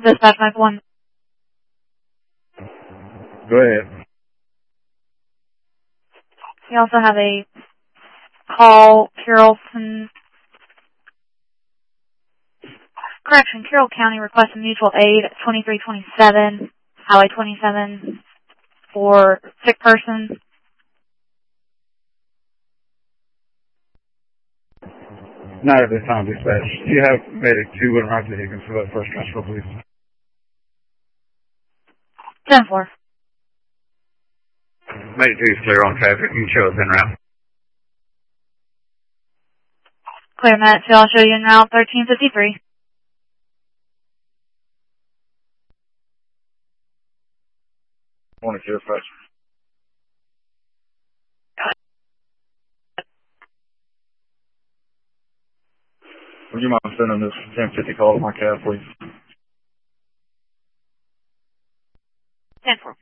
Dispatch 9-1. Go ahead. We also have a call, Carroll County requesting mutual aid at 2327, Highway 27, for sick person. Not at this time, dispatch. You have medic 2 and Roger Higgins for that first transfer, please. 10-4. Medic 2 is clear on traffic. You can show us en route. Clear, Matt. So I'll show you en route 1353. Morning, dispatch. Would you mind sending this 1050 call to my cab, please? 10-4.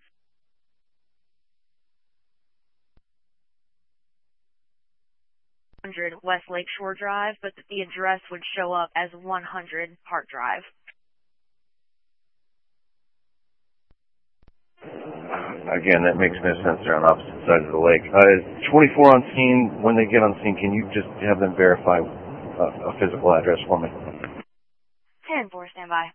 West Lakeshore Drive, but the address would show up as 100 Park Drive. Again, that makes no sense. They're on opposite sides of the lake. 24 on scene. When they get on scene, can you just have them verify a physical address for me? 10-4, stand by.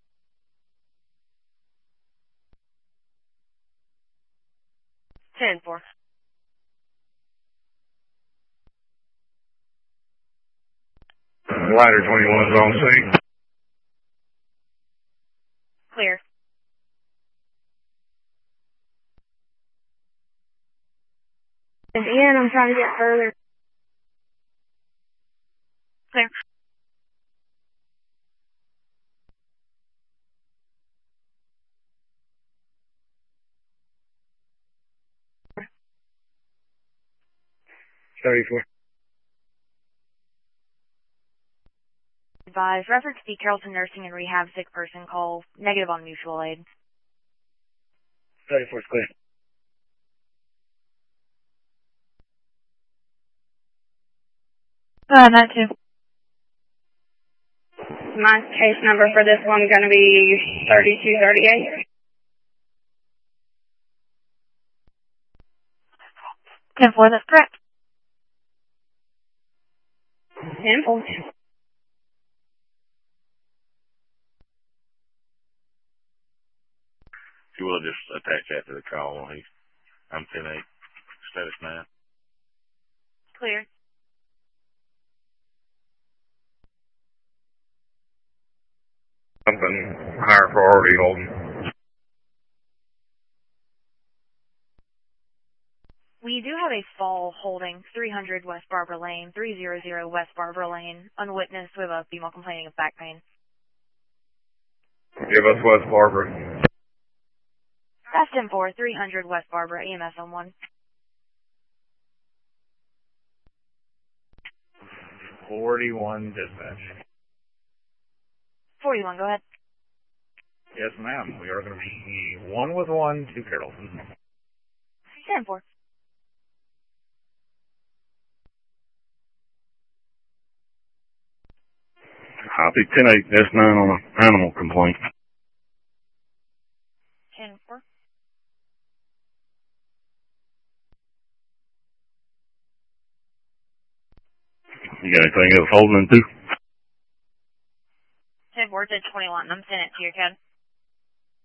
Ladder 21 is on scene. Clear. It's in. I'm trying to get further. Clear. Advise. Reference the Carrollton Nursing and Rehab sick person call. Negative on mutual aid. 34 is clear. Matt 2. My case number for this one is going to be 3238. 10-4, that's correct. 10-4. If you will, just attach that to the call. I'm 10-8, status 9. Clear. Something higher priority holding. We do have a fall holding 300 West Barbara Lane, 300 West Barbara Lane, unwitnessed with a female complaining of back pain. Give us West Barbara. That's 10-4, 300 West Barbara, EMS on 1. 41 dispatch. 41, go ahead. Yes, ma'am. We are going to be 1 with 1 to Carroll. 10-4. Copy 10-8, that's 9 on an animal complaint. 10-4. You got anything else holding in too? 10-4, 10-21. I'm sending it to your CAD.